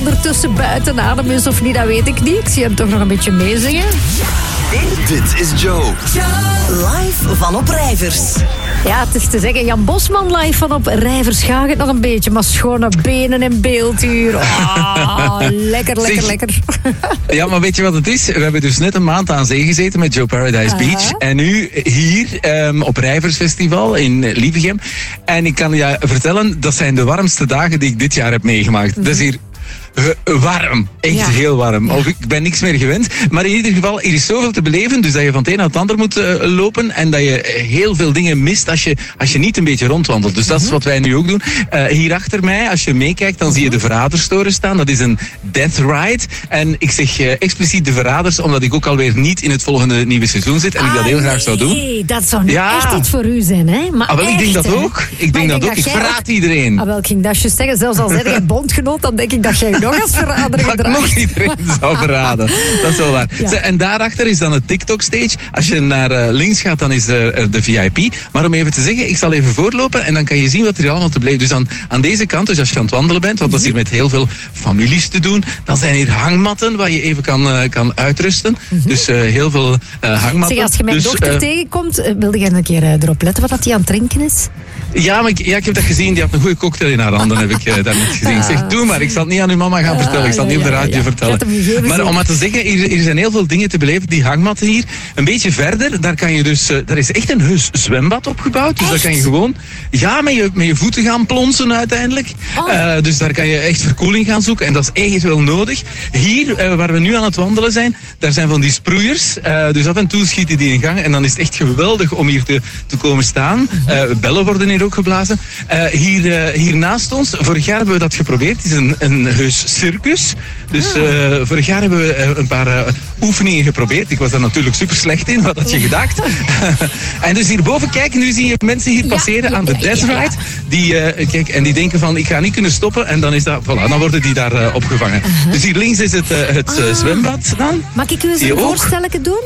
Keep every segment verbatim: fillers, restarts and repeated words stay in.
ondertussen buiten adem is of niet, dat weet ik niet. Ik zie hem toch nog een beetje meezingen. Dit is Joe. Live van op Rijvers. Ja, het is te zeggen, Jan Bosman live van op Rijvers. Gaat het nog een beetje, maar schone benen en beelduur. Oh, lekker, lekker, Zeg, lekker. Ja, maar weet je wat het is? We hebben dus net een maand aan zee gezeten met Joe Paradise Beach. Aha. En nu hier um, op Rijvers Festival in uh, Lievegem. En ik kan je vertellen, dat zijn de warmste dagen die ik dit jaar heb meegemaakt. Dat is hier uh, warm. Echt Ja. heel warm. Of ik ben niks meer gewend. Maar in ieder geval, er is zoveel te beleven. Dus dat je van het een naar het ander moet uh, lopen. En dat je heel veel dingen mist als je, als je niet een beetje rondwandelt. Dus dat is wat wij nu ook doen. Uh, hier achter mij, als je meekijkt, dan zie je de Verraderstoren staan. Dat is een death ride. En ik zeg uh, expliciet de Verraders, omdat ik ook alweer niet in het volgende nieuwe seizoen zit. En ik dat heel graag zou doen. Nee, dat zou nu Ja. echt iets voor u zijn, hè? Maar Ah, wel, ik echt, denk dat hè? ook. Ik denk Maar dat ook. Ik jij verraad iedereen. Ah, wel, ik ging dat juist zeggen. Zelfs al zeg je bondgenoot, dan denk ik dat jij nog als verrader Dat ik gedraagt. nog iedereen zou verraden. Dat is wel waar. Ja. Zo, en daarachter is dan het TikTok-stage. Als je naar uh, links gaat, dan is er uh, de V I P. Maar om even te zeggen, ik zal even voorlopen en dan kan je zien wat er allemaal te blijven. Dus aan, aan deze kant, dus als je aan het wandelen bent, want dat is hier met heel veel families te doen, dan zijn hier hangmatten waar je even kan, uh, kan uitrusten. Dus uh, heel veel uh, hangmatten. Zeg, als je mijn dus, dochter uh, tegenkomt, uh, wilde jij een keer uh, erop letten wat hij aan het drinken is? Ja, maar ik, ja, ik heb dat gezien. Die had een goede cocktail in haar handen, heb ik uh, daarnet gezien. Ik zeg, doe maar. Ik zal het niet aan uw mama gaan vertellen. Ik zal het niet op de ja, ja, radio ja. vertellen. Ik had hem gegeven, Maar zeg. om maar te zeggen, hier, hier zijn heel veel dingen te beleven. Die hangmatten hier. Een beetje verder, daar kan je dus... Uh, daar is echt een heus zwembad opgebouwd. Dus daar kan je gewoon... Ja, met je, met je voeten gaan plonsen uiteindelijk. Oh. Uh, dus daar kan je echt verkoeling gaan zoeken. En dat is echt wel nodig. Hier, uh, waar we nu aan het wandelen zijn, daar zijn van die sproeiers. Uh, dus af en toe schieten die in gang. En dan is het echt geweldig om hier te, te komen staan. Uh, bellen worden hier ook geblazen. Uh, hier, uh, hier naast ons, vorig jaar hebben we dat geprobeerd. Het is een, een heus circus. Dus uh, vorig jaar hebben we uh, een paar uh, oefeningen geprobeerd. Ik was daar natuurlijk super slecht in, wat had je gedacht? En dus hierboven, kijk, nu zie je mensen hier passeren ja, aan de ja, death ja, ja. ride. Die, uh, kijk, en die denken van, ik ga niet kunnen stoppen. En dan, is dat, voilà, dan worden die daar uh, opgevangen. Dus hier links is het, uh, het uh, zwembad dan. Mag ik u eens Zie je een ook? voorstelletje doen?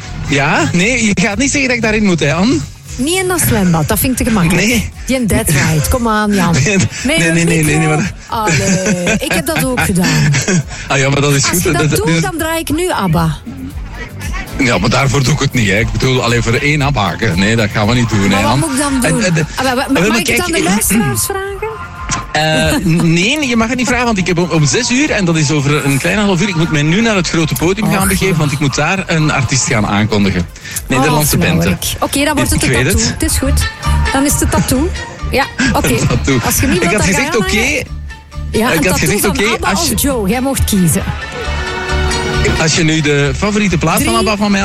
Ja, nee, je gaat niet zeggen dat ik daarin moet, hè, Anne? Niet in dat zwembad, dat vind ik te gemakkelijk. Nee. Die een dead ride, kom aan Jan. Nee, Met nee, een nee, nee, micro. nee, maar- Allee, ik heb dat ook gedaan. Ah ja, maar dat is Als goed. je dat Dat- doet, dus- dan draai ik nu ABBA. Ja, maar daarvoor doe ik het niet. Hè. Ik bedoel, alleen voor één afhaken. Nee, dat gaan we niet doen. Maar hè, wat Anne. moet ik dan doen? En, en, Ah, maar- maar- en, Mag maar ik het kijk, aan de luisteraars vragen? Uh, nee, je mag het niet vragen, want ik heb om, om zes uur, en dat is over een klein half uur, ik moet mij nu naar het grote podium gaan Och. begeven, want ik moet daar een artiest gaan aankondigen. Nederlandse Oh, band. hè. flauwerik. Oké, dan wordt het Ik een weet tattoo. het. Het is goed. Dan is het een tattoo. Ja, oké. Een tattoo. Als je niet Ik wilt, had dan gezegd, ga je oké, aan- Ja, ik een had tattoo gezegd, van oké, ABBA als of je- Joe. Jij mocht kiezen. als je nu de favoriete plaat van Drie. ABBA van mij